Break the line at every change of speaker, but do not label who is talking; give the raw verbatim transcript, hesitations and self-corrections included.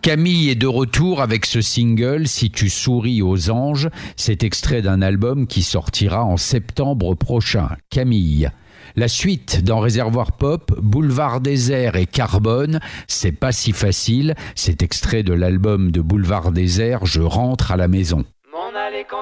Camille est de retour avec ce single « Si tu souris aux anges ». C'est extrait d'un album qui sortira en septembre prochain. Camille. La suite dans Réservoir Pop, Boulevard Désert et Carbone, c'est pas si facile. C'est extrait de l'album de Boulevard Désert, Je rentre à la maison.